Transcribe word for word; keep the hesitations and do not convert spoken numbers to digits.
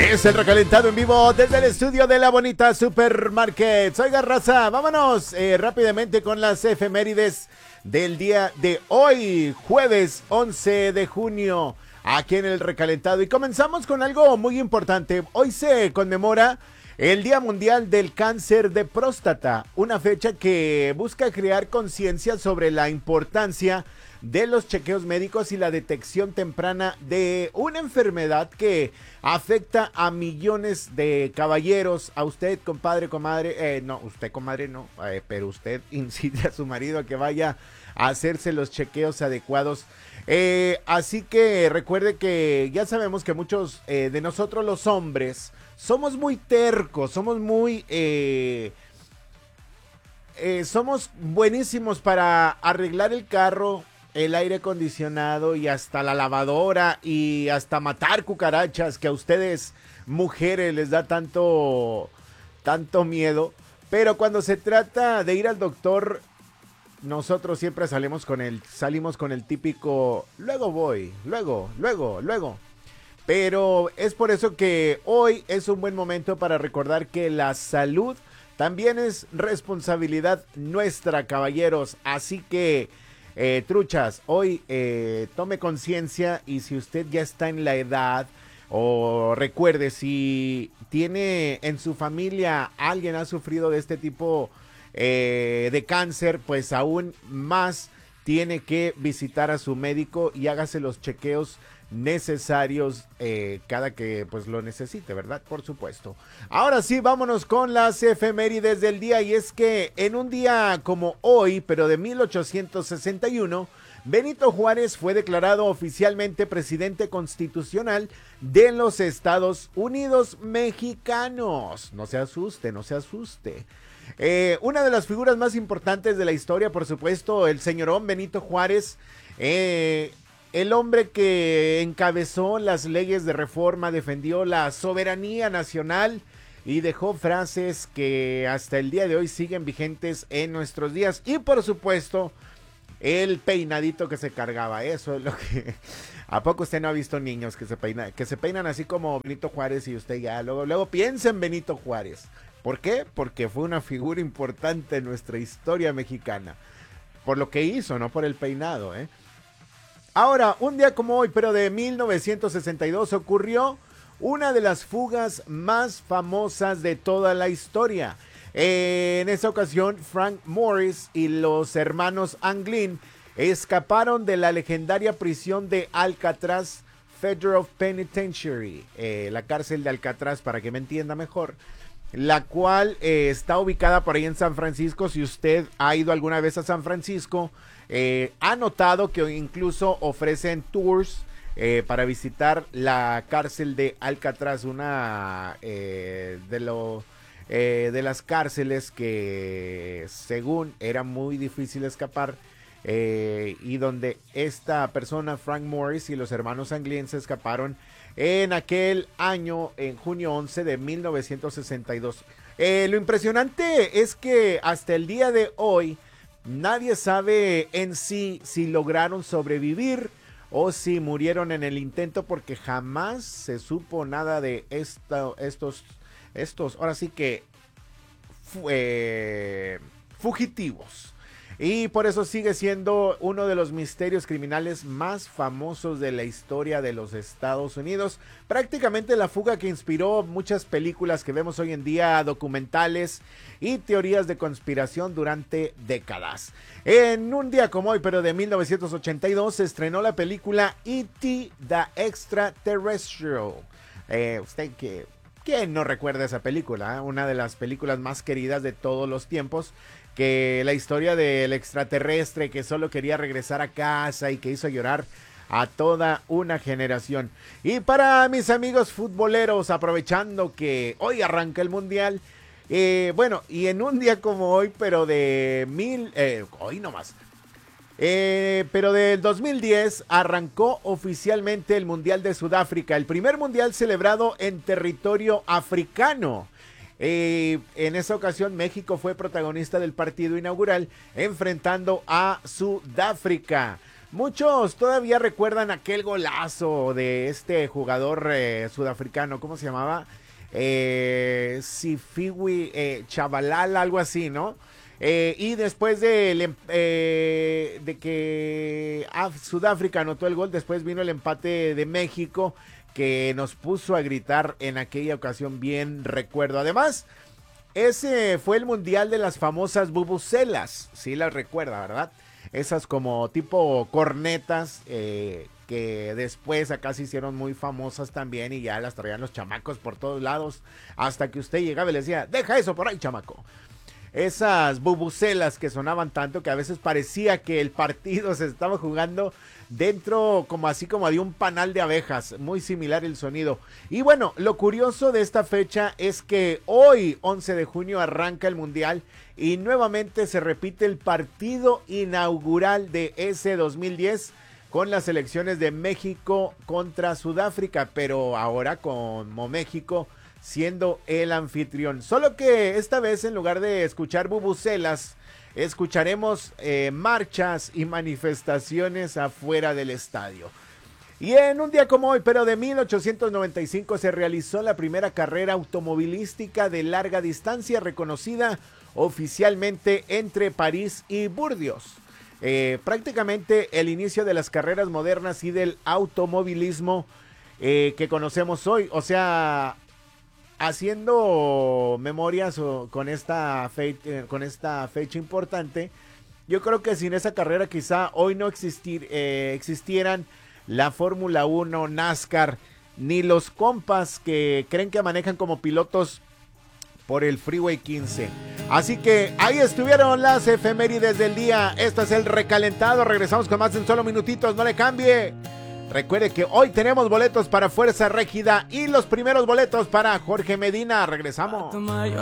Es el recalentado en vivo desde el estudio de la bonita Supermarket. Soy Garraza, vámonos eh, rápidamente con las efemérides del día de hoy, jueves once de junio, aquí en el recalentado. Y comenzamos con algo muy importante. Hoy se conmemora el Día Mundial del Cáncer de Próstata, una fecha que busca crear conciencia sobre la importancia de los chequeos médicos y la detección temprana de una enfermedad que afecta a millones de caballeros. A usted, compadre, comadre, eh, no, usted, comadre, no, eh, pero usted incite a su marido a que vaya a hacerse los chequeos adecuados. Eh, así que recuerde que ya sabemos que muchos eh, de nosotros los hombres somos muy tercos, somos muy... Eh, eh, somos buenísimos para arreglar el carro, el aire acondicionado y hasta la lavadora y hasta matar cucarachas que a ustedes mujeres les da tanto tanto miedo, pero cuando se trata de ir al doctor nosotros siempre salimos con el salimos con el típico luego voy, luego, luego, luego. Pero es por eso que hoy es un buen momento para recordar que la salud también es responsabilidad nuestra, caballeros, así que Eh, truchas, hoy eh, tome conciencia y si usted ya está en la edad o recuerde si tiene en su familia alguien ha sufrido de este tipo eh, de cáncer, pues aún más tiene que visitar a su médico y hágase los chequeos necesarios eh, cada que pues lo necesite, ¿verdad? Por supuesto. Ahora sí, vámonos con las efemérides del día, y es que en un día como hoy, pero de mil ochocientos sesenta y uno, Benito Juárez fue declarado oficialmente presidente constitucional de los Estados Unidos mexicanos. No se asuste, no se asuste. Eh, una de las figuras más importantes de la historia, por supuesto, el señorón Benito Juárez, eh, el hombre que encabezó las leyes de reforma, defendió la soberanía nacional y dejó frases que hasta el día de hoy siguen vigentes en nuestros días. Y por supuesto, el peinadito que se cargaba, eso es lo que... ¿A poco usted no ha visto niños que se peinan, que se peinan así como Benito Juárez y usted ya luego, luego piensa en Benito Juárez? ¿Por qué? Porque fue una figura importante en nuestra historia mexicana. Por lo que hizo, no por el peinado, ¿eh? Ahora, un día como hoy, pero de mil novecientos sesenta y dos, ocurrió una de las fugas más famosas de toda la historia. Eh, en esa ocasión, Frank Morris y los hermanos Anglin escaparon de la legendaria prisión de Alcatraz Federal Penitentiary, eh, la cárcel de Alcatraz, para que me entienda mejor, la cual eh, está ubicada por ahí en San Francisco. Si usted ha ido alguna vez a San Francisco, eh, ha notado que incluso ofrecen tours eh, para visitar la cárcel de Alcatraz, una eh, de, lo, eh, de las cárceles que según era muy difícil escapar, eh, y donde esta persona, Frank Morris, y los hermanos Anglin se escaparon en aquel año, en junio once de mil novecientos sesenta y dos. Eh, lo impresionante es que hasta el día de hoy nadie sabe en sí si lograron sobrevivir o si murieron en el intento, porque jamás se supo nada de esto, estos, estos, ahora sí que eh, fugitivos. Y por eso sigue siendo uno de los misterios criminales más famosos de la historia de los Estados Unidos. Prácticamente la fuga que inspiró muchas películas que vemos hoy en día, documentales y teorías de conspiración durante décadas. En un día como hoy, pero de mil novecientos ochenta y dos, se estrenó la película E T The Extraterrestrial. Eh, usted que... ¿Quién no recuerda esa película? ¿Eh? Una de las películas más queridas de todos los tiempos, que la historia del extraterrestre que solo quería regresar a casa y que hizo llorar a toda una generación. Y para mis amigos futboleros, aprovechando que hoy arranca el mundial, eh, bueno, y en un día como hoy, pero de mil, eh, hoy nomás, Eh, pero del dos mil diez arrancó oficialmente el Mundial de Sudáfrica, el primer mundial celebrado en territorio africano. Eh, en esa ocasión México fue protagonista del partido inaugural enfrentando a Sudáfrica. Muchos todavía recuerdan aquel golazo de este jugador eh, sudafricano, ¿cómo se llamaba? Eh, Sifiwi eh, Chabalala, algo así, ¿no? Eh, y después de, eh, de que Af Sudáfrica anotó el gol, después vino el empate de México, que nos puso a gritar en aquella ocasión, bien recuerdo. Además, ese fue el mundial de las famosas bubucelas, sí las recuerda, ¿verdad? Esas como tipo cornetas eh, que después acá se hicieron muy famosas también y ya las traían los chamacos por todos lados, hasta que usted llegaba y le decía, deja eso por ahí, chamaco. Esas bubucelas que sonaban tanto que a veces parecía que el partido se estaba jugando dentro como así como de un panal de abejas, muy similar el sonido. Y bueno, lo curioso de esta fecha es que hoy, once de junio, arranca el mundial y nuevamente se repite el partido inaugural de ese dos mil diez con las selecciones de México contra Sudáfrica, pero ahora como México siendo el anfitrión. Solo que esta vez, en lugar de escuchar bubucelas, escucharemos eh, marchas y manifestaciones afuera del estadio. Y en un día como hoy, pero de mil ochocientos noventa y cinco, se realizó la primera carrera automovilística de larga distancia reconocida oficialmente entre París y Burdeos. Eh, prácticamente el inicio de las carreras modernas y del automovilismo eh, que conocemos hoy. O sea, haciendo memorias con esta, fe, con esta fecha importante, yo creo que sin esa carrera quizá hoy no existir, eh, existieran la Fórmula uno, NASCAR, ni los compas que creen que manejan como pilotos por el Freeway quince. Así que ahí estuvieron las efemérides del día. Esto es el recalentado. Regresamos con más en solo minutitos. No le cambie. Recuerde que hoy tenemos boletos para Fuerza Régida y los primeros boletos para Jorge Medina. Regresamos.